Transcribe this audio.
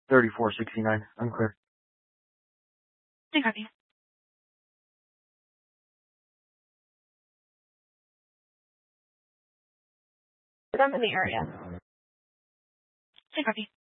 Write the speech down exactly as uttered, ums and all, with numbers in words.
thirty-four sixty-nine. Unclear. Take copy. I'm in the area. Take copy.